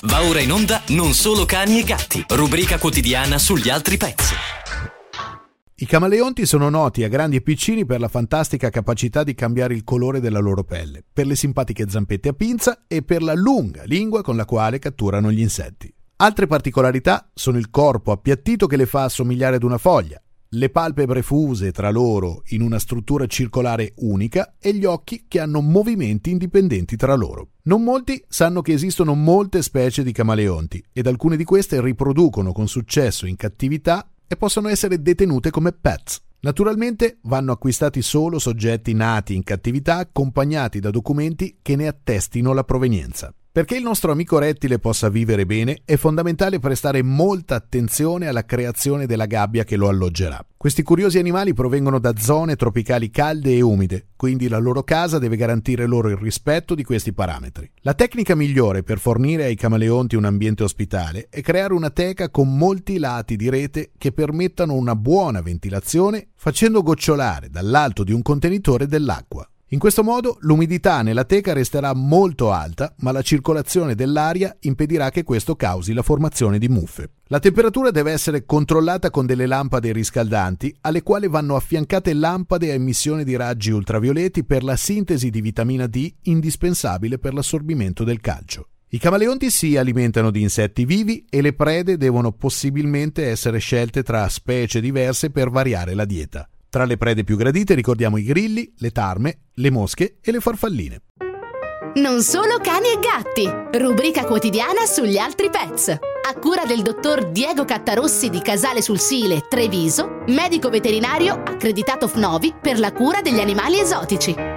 Va ora in onda Non solo cani e gatti, rubrica quotidiana sugli altri pets. I camaleonti sono noti a grandi e piccini per la fantastica capacità di cambiare il colore della loro pelle, per le simpatiche zampette a pinza e per la lunga lingua con la quale catturano gli insetti. Altre particolarità sono il corpo appiattito che le fa assomigliare ad una foglia, le palpebre fuse tra loro in una struttura circolare unica e gli occhi che hanno movimenti indipendenti tra loro. Non molti sanno che esistono molte specie di camaleonti ed alcune di queste riproducono con successo in cattività e possono essere detenute come pets. Naturalmente vanno acquistati solo soggetti nati in cattività accompagnati da documenti che ne attestino la provenienza. Perché il nostro amico rettile possa vivere bene, è fondamentale prestare molta attenzione alla creazione della gabbia che lo alloggerà. Questi curiosi animali provengono da zone tropicali calde e umide, quindi la loro casa deve garantire loro il rispetto di questi parametri. La tecnica migliore per fornire ai camaleonti un ambiente ospitale è creare una teca con molti lati di rete che permettano una buona ventilazione, facendo gocciolare dall'alto di un contenitore dell'acqua. In questo modo l'umidità nella teca resterà molto alta, ma la circolazione dell'aria impedirà che questo causi la formazione di muffe. La temperatura deve essere controllata con delle lampade riscaldanti, alle quali vanno affiancate lampade a emissione di raggi ultravioletti per la sintesi di vitamina D, indispensabile per l'assorbimento del calcio. I camaleonti si alimentano di insetti vivi e le prede devono possibilmente essere scelte tra specie diverse per variare la dieta. Tra le prede più gradite ricordiamo i grilli, le tarme, le mosche e le farfalline. Non solo cani e gatti, rubrica quotidiana sugli altri pets. A cura del dottor Diego Cattarossi di Casale sul Sile, Treviso, medico veterinario accreditato FNOVI per la cura degli animali esotici.